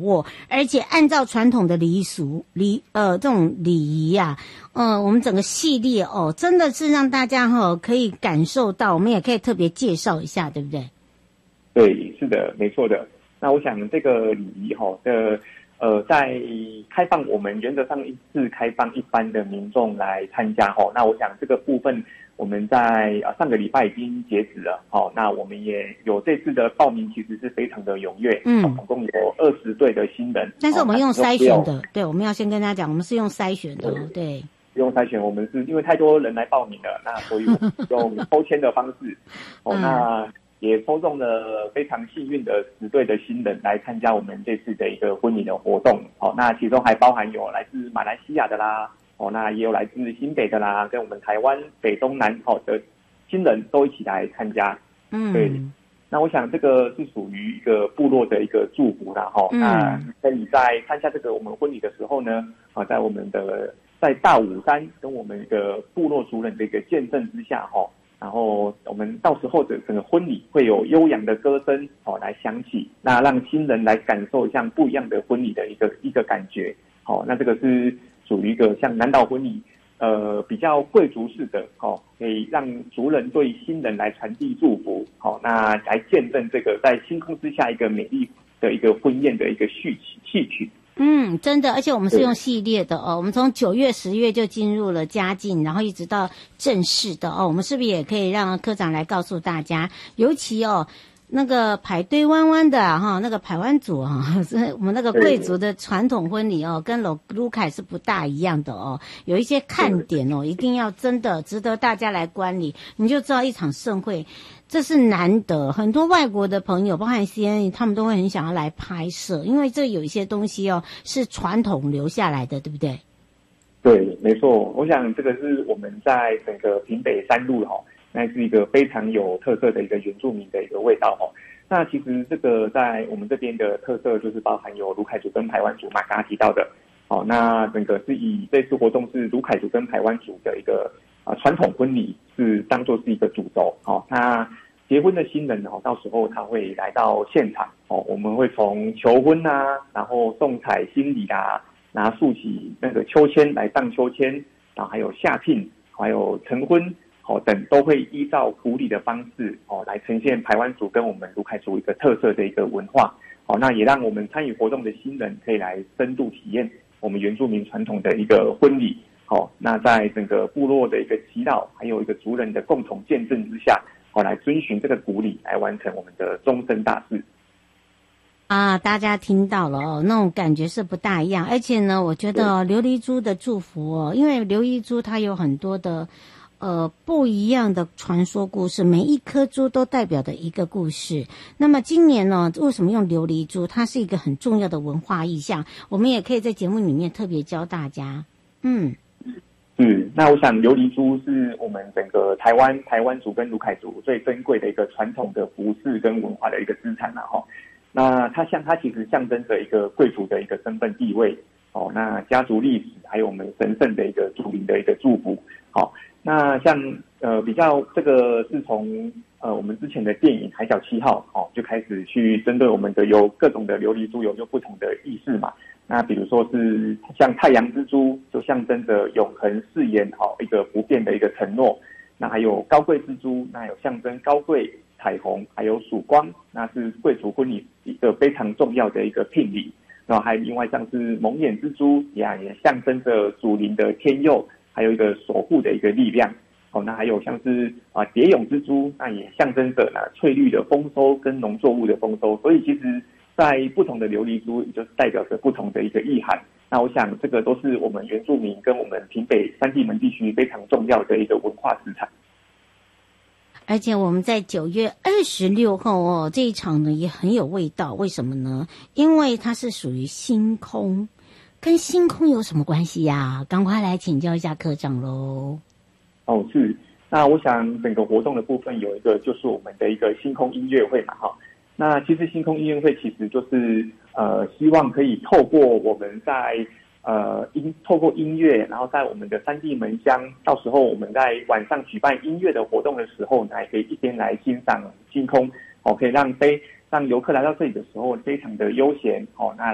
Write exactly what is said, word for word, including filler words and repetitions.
握，而且按照传统的礼俗礼呃这种礼仪啊，呃我们整个系列哦，真的是让大家哈、哦、可以感受到，我们也可以特别介绍一下，对不对？ 对，是的，没错的。那我想这个礼仪哈的呃，在开放我们原则上是开放一般的民众来参加哈。那我想这个部分我们在啊上个礼拜已经截止了，好，那我们也有这次的报名，其实是非常的踊跃，嗯，总共有二十对的新人， 但是我们用筛选的，对，我们要先跟大家讲，我们是用筛选的，对。 用筛选，我们是因为太多人来报名了，那所以我们用抽签的方式，哦，那也抽中了非常幸运的十对的新人来参加我们这次的一个婚礼的活动，哦，那其中还包含有来自马来西亚的啦，哦，那也有来自新北的啦，跟我们台湾北中南好的新人都一起来参加，嗯，对。那我想这个是属于一个部落的一个祝福啦，哈、嗯。那可以在参加这个我们婚礼的时候呢，啊，在我们的在大武山跟我们一个部落族人的一个见证之下，哈，然后我们到时候的整个婚礼会有悠扬的歌声，哦，来响起，那让新人来感受像不一样的婚礼的一个一个感觉，好，那这个是属于一个像南岛婚礼。呃，比较贵族式的，哦，可以让族人对新人来传递祝福，好、哦，那来见证这个在星空之下一个美丽的一个婚宴的一个序曲戏曲。 嗯，真的，而且我们是用系列的哦，我们从九月、十月就进入了佳境，然后一直到正式的哦，我们是不是也可以让科长来告诉大家，尤其哦。那个排队弯弯的啊，哈，那个排湾族啊，我们那个贵族的传统婚礼哦，跟卢卢凯是不大一样的哦，有一些看点哦，一定要真的值得大家来观礼，你就知道一场盛会，这是难得，很多外国的朋友，包含 C N N， 他们都会很想要来拍摄，因为这有一些东西哦是传统留下来的，对不对？ 对，没错，我想这个是我们在整个平北山路哈。那是一个非常有特色的一个原住民的一个味道哦。那其实这个在我们这边的特色就是包含有卢凯族跟排湾族嘛，刚刚提到的哦。那整个是以这次活动是卢凯族跟排湾族的一个啊传统婚礼是当作是一个主轴哦。那结婚的新人哦，到时候他会来到现场哦，我们会从求婚啊，然后送彩新礼啊，拿竖起那个秋千来荡秋千，然后还有下聘，还有成婚。哦，等都会依照古礼的方式哦，来呈现排湾族跟我们卢凯族一个特色的一个文化。哦，那也让我们参与活动的新人可以来深度体验我们原住民传统的一个婚礼。哦，那在整个部落的一个祈祷，还有一个族人的共同见证之下，哦，来遵循这个古礼来完成我们的终身大事。 啊，大家听到了哦，那种感觉是不大一样。而且呢，我觉得、哦、琉璃珠的祝福哦，因为琉璃珠它有很多的。呃，不一样的传说故事，每一颗珠都代表的一个故事。那么今年呢，为什么用琉璃珠？它是一个很重要的文化意象，我们也可以在节目里面特别教大家。嗯， 是。那我想琉璃珠是我们整个台湾台湾族跟卢凯族最珍贵的一个传统的服饰跟文化的一个资产啦哈。那它像它其实象征着一个贵族的一个身份地位哦，那家族历史还有我们神圣的一个祖灵的一个祝福。好。那像呃比较这个是从呃我们之前的电影《海角七号》哦就开始去针对我们的有各种的琉璃珠有有不同的意思嘛。那比如说是像太阳之珠，就象征着永恒誓言好一个不变的一个承诺。那还有高贵之珠，那有象征高贵、彩虹，还有曙光，那是贵族婚礼一个非常重要的一个聘礼。然后还有另外像是蒙眼之珠，也也象征着祖灵的天佑。还有一个守护的一个力量，哦，那还有像是啊蝶蛹之珠，那也象征着呢翠绿的丰收跟农作物的丰收，所以其实在不同的琉璃珠，也就是代表着不同的一个意涵。那我想这个都是我们原住民跟我们平北三地门地区非常重要的一个文化资产。 而且我们在九月二十六号哦，这一场呢也很有味道，为什么呢？因为它是属于星空。跟星空有什么关系呀、啊？赶快来请教一下科长喽。 哦，是。那我想整个活动的部分有一个就是我们的一个星空音乐会嘛，哈。那其实星空音乐会其实就是呃，希望可以透过我们在呃音透过音乐，然后在我们的三地门乡，到时候我们在晚上举办音乐的活动的时候，还可以一边来欣赏星空，哦，可以让非让游客来到这里的时候非常的悠闲，哦，那